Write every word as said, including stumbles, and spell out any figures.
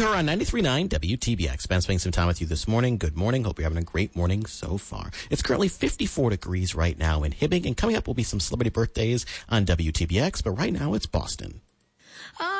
Her on ninety-three point nine W T B X. Ben spending some time with you this morning. Good morning. Hope you're having a great morning so far. It's currently fifty-four degrees right now in Hibbing, and coming up will be some celebrity birthdays on W T B X, but right now it's Boston.